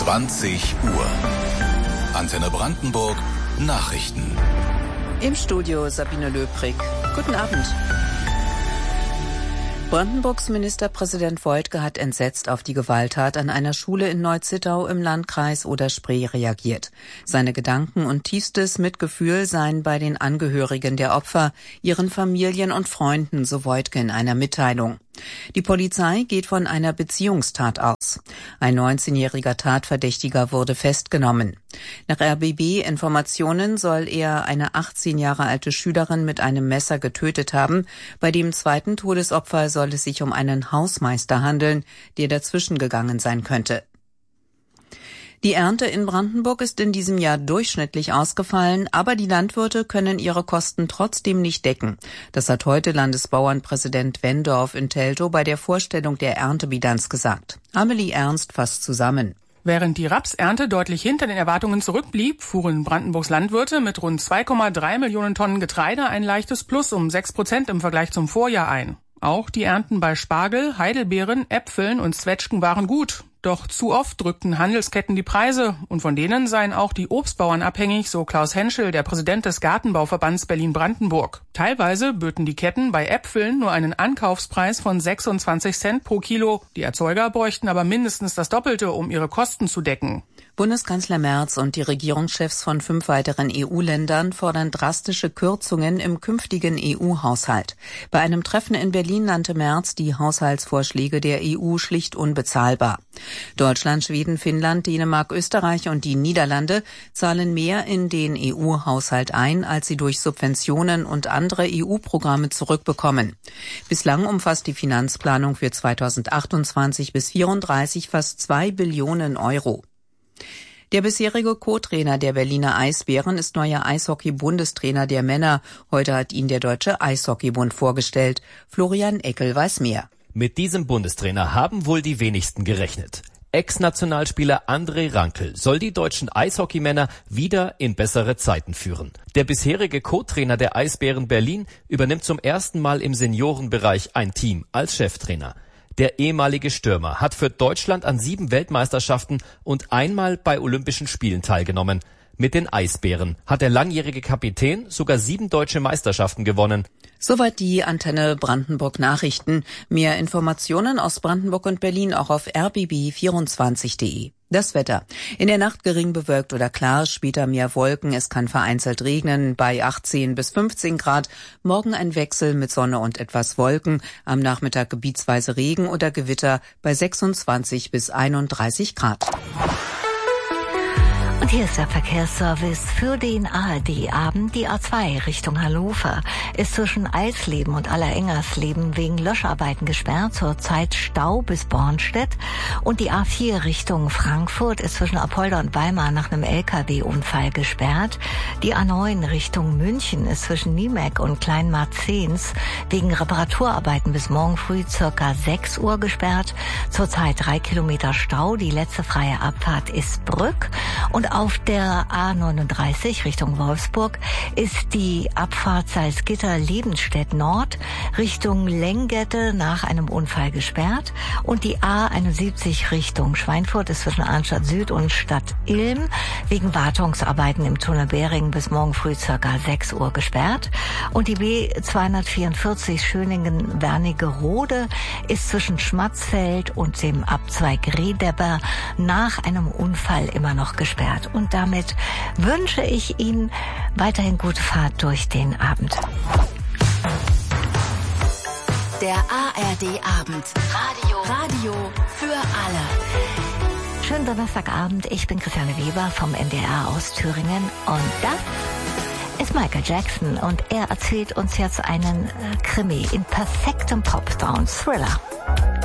20 Uhr. Antenne Brandenburg Nachrichten. Im Studio Sabine Löbrig. Guten Abend. Brandenburgs Ministerpräsident Woidke hat entsetzt auf die Gewalttat an einer Schule in Neu-Zittau im Landkreis Oder-Spree reagiert. Seine Gedanken und tiefstes Mitgefühl seien bei den Angehörigen der Opfer, ihren Familien und Freunden, so Woidke in einer Mitteilung. Die Polizei geht von einer Beziehungstat aus. Ein 19-jähriger Tatverdächtiger wurde festgenommen. Nach RBB-Informationen soll er eine 18 Jahre alte Schülerin mit einem Messer getötet haben. Bei dem zweiten Todesopfer soll es sich um einen Hausmeister handeln, der dazwischen gegangen sein könnte. Die Ernte in Brandenburg ist in diesem Jahr durchschnittlich ausgefallen, aber die Landwirte können ihre Kosten trotzdem nicht decken. Das hat heute Landesbauernpräsident Wendorf in Teltow bei der Vorstellung der Erntebilanz gesagt. Amelie Ernst fasst zusammen. Während die Rapsernte deutlich hinter den Erwartungen zurückblieb, fuhren Brandenburgs Landwirte mit rund 2,3 Millionen Tonnen Getreide ein leichtes Plus um 6% im Vergleich zum Vorjahr ein. Auch die Ernten bei Spargel, Heidelbeeren, Äpfeln und Zwetschgen waren gut. Doch zu oft drückten Handelsketten die Preise und von denen seien auch die Obstbauern abhängig, so Klaus Henschel, der Präsident des Gartenbauverbands Berlin-Brandenburg. Teilweise böten die Ketten bei Äpfeln nur einen Ankaufspreis von 26 Cent pro Kilo. Die Erzeuger bräuchten aber mindestens das Doppelte, um ihre Kosten zu decken. Bundeskanzler Merz und die Regierungschefs von 5 weiteren EU-Ländern fordern drastische Kürzungen im künftigen EU-Haushalt. Bei einem Treffen in Berlin nannte Merz die Haushaltsvorschläge der EU schlicht unbezahlbar. Deutschland, Schweden, Finnland, Dänemark, Österreich und die Niederlande zahlen mehr in den EU-Haushalt ein, als sie durch Subventionen und andere EU-Programme zurückbekommen. Bislang umfasst die Finanzplanung für 2028 bis 2034 fast 2 Billionen Euro. Der bisherige Co-Trainer der Berliner Eisbären ist neuer Eishockey-Bundestrainer der Männer. Heute hat ihn der Deutsche Eishockeybund vorgestellt. Florian Eckel weiß mehr. Mit diesem Bundestrainer haben wohl die wenigsten gerechnet. Ex-Nationalspieler André Rankel soll die deutschen Eishockeymänner wieder in bessere Zeiten führen. Der bisherige Co-Trainer der Eisbären Berlin übernimmt zum ersten Mal im Seniorenbereich ein Team als Cheftrainer. Der ehemalige Stürmer hat für Deutschland an 7 Weltmeisterschaften und einmal bei Olympischen Spielen teilgenommen. Mit den Eisbären hat der langjährige Kapitän sogar 7 deutsche Meisterschaften gewonnen. Soweit die Antenne Brandenburg Nachrichten. Mehr Informationen aus Brandenburg und Berlin auch auf rbb24.de. Das Wetter. In der Nacht gering bewölkt oder klar, später mehr Wolken. Es kann vereinzelt regnen bei 18 bis 15 Grad. Morgen ein Wechsel mit Sonne und etwas Wolken. Am Nachmittag gebietsweise Regen oder Gewitter bei 26 bis 31 Grad. Und hier ist der Verkehrsservice für den ARD-Abend. Die A2 Richtung Hannover ist zwischen Eisleben und Allerengersleben wegen Löscharbeiten gesperrt. Zurzeit Stau bis Bornstedt. Und die A4 Richtung Frankfurt ist zwischen Apolda und Weimar nach einem LKW-Unfall gesperrt. Die A9 Richtung München ist zwischen Niemek und Kleinmarzens wegen Reparaturarbeiten bis morgen früh circa 6 Uhr gesperrt. Zurzeit 3 Kilometer Stau. Die letzte freie Abfahrt ist Brück. Und auf der A39 Richtung Wolfsburg ist die Abfahrt Salzgitter-Lebenstedt Nord Richtung Lenggette nach einem Unfall gesperrt. Und die A71 Richtung Schweinfurt ist zwischen Arnstadt Süd und Stadt Ilm wegen Wartungsarbeiten im Tunnel Bering bis morgen früh circa 6 Uhr gesperrt. Und die B244 Schöningen-Wernigerode ist zwischen Schmatzfeld und dem Abzweig Rehdeber nach einem Unfall immer noch gesperrt. Und damit wünsche ich Ihnen weiterhin gute Fahrt durch den Abend. Der ARD-Abend. Radio für alle. Schönen Donnerstagabend. Ich bin Christiane Weber vom NDR aus Thüringen. Und das ist Michael Jackson. Und er erzählt uns jetzt einen Krimi in perfektem Top-Down-Thriller.